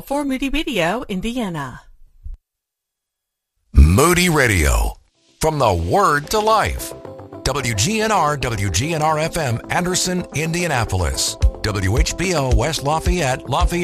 for Moody Radio, Indiana. Moody Radio, from the Word to Life. WGNR, WGNR-FM, Anderson, Indianapolis. WHBO, West Lafayette,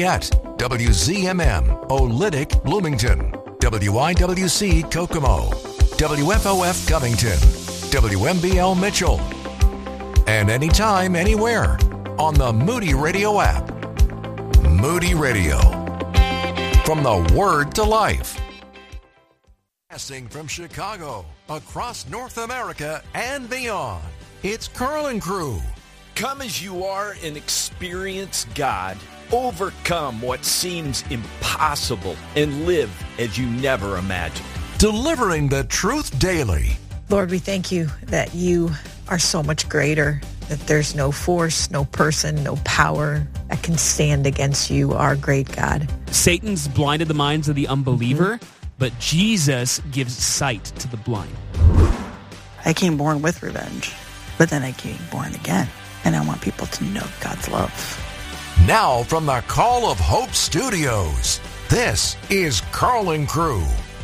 WZMM, Olytic, Bloomington. WIWC, Kokomo. WFOF, Covington. WMBL, Mitchell. And anytime, anywhere, on the Moody Radio app. Moody Radio, from the Word to Life. Broadcasting from Chicago, across North America and beyond, it's Carl and Crew. Come as you are and experience God. Overcome what seems impossible and live as you never imagined. Delivering the truth daily. Lord, we thank you that you are so much greater, that there's no force, no person, no power that can stand against you, our great God. Satan's blinded the minds of the unbeliever, but Jesus gives sight to the blind. I came born with revenge, but then I came born again, and I want people to know God's love. Now from the Call of Hope Studios, this is Carl and Crew.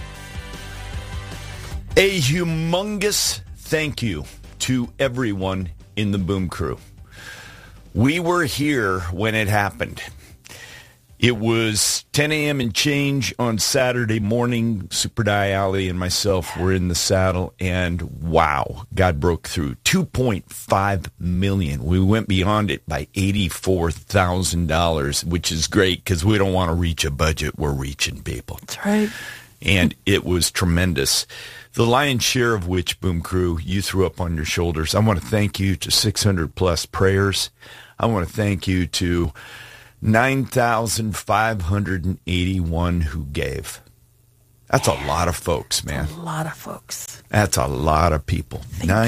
A humongous thank you to everyone in the Boom Crew. We were here when it happened. It was 10 a.m. and change on Saturday morning. Super Di Ali and myself were in the saddle, and wow, God broke through. $2.5 million. We went beyond it by $84,000, which is great because we don't want to reach a budget. We're reaching people. That's right. And it was tremendous. The lion's share of which, Boom Crew, you threw up on your shoulders. I want to thank you to 600-plus prayers. I want to thank you to 9,581 who gave. That's a lot of folks, man. A lot of folks. That's a lot of people.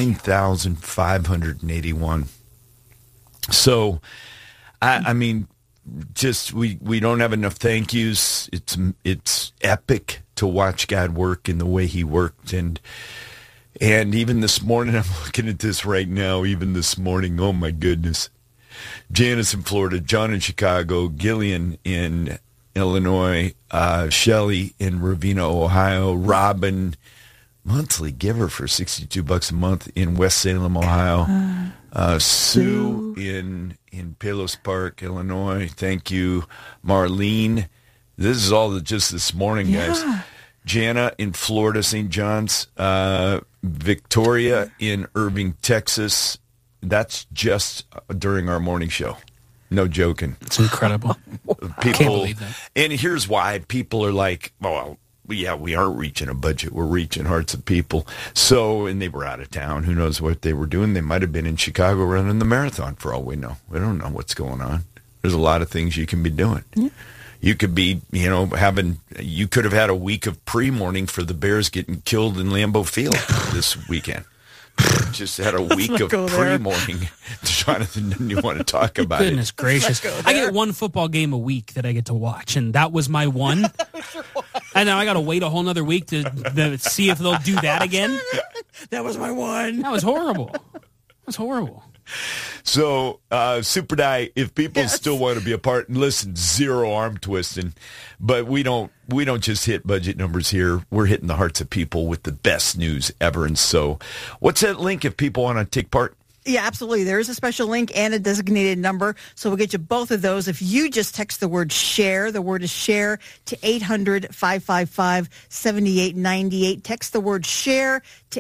9,581. So, I mean, just we don't have enough thank yous. It's epic to watch God work in the way he worked. And even this morning, I'm looking at this right now, even this morning, oh my goodness. Janice in Florida, John in Chicago, Gillian in Illinois, Shelley in Ravina, Ohio, Robin, monthly giver for $62 a month in West Salem, Ohio, Sue in Palos Park, Illinois. Thank you, Marlene. This is all just this morning, guys. Jana in Florida, St. John's, Victoria in Irving, Texas. That's just during our morning show. No joking. It's incredible. People, I can't believe that. And here's why people are like, well, yeah, we aren't reaching a budget. We're reaching hearts of people. So, and they were out of town. Who knows what they were doing? They might have been in Chicago running the marathon for all we know. We don't know what's going on. There's a lot of things you can be doing. Yeah. You could be, you could have had a week of pre-morning for the Bears getting killed in Lambeau Field this weekend. Just had a week of pre-morning. Jonathan, didn't you want to talk about it? Goodness gracious. I get one football game a week that I get to watch, and that was my one. And now I got to wait a whole other week to see if they'll do that again. That was my one. That was horrible. That was horrible. So, Super Di, if people still want to be a part, and listen, zero arm twisting, but we don't just hit budget numbers here. We're hitting the hearts of people with the best news ever. And so, what's that link if people want to take part? Yeah, absolutely. There is a special link and a designated number, so we'll get you both of those. If you just text the word SHARE, the word is SHARE, to 800-555-7898. Text the word SHARE to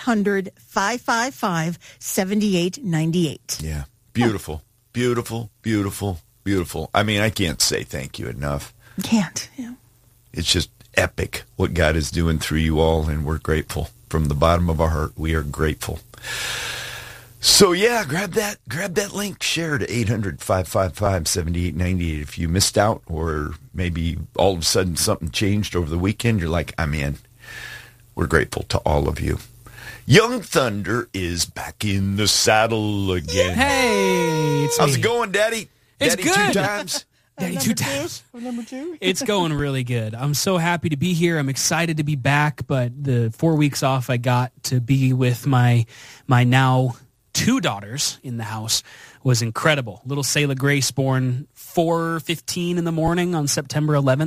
800-555-7898. Yeah, beautiful, beautiful, beautiful, beautiful. I mean, I can't say thank you enough. Can't, yeah. It's just epic what God is doing through you all, and we're grateful. From the bottom of our heart, we are grateful. So, yeah, grab that link, share to 800-555-7898. If you missed out, or maybe all of a sudden something changed over the weekend, you're like, I'm in. We're grateful to all of you. Young Thunder is back in the saddle again. Hey, it's How's me. it going, Daddy? It's Daddy good. 2 times? Daddy 2 times. Number 2. It's going really good. I'm so happy to be here. I'm excited to be back, but the 4 weeks off I got to be with my now 2 daughters in the house was incredible. Little Selah Grace born 4:15 in the morning on September 11th.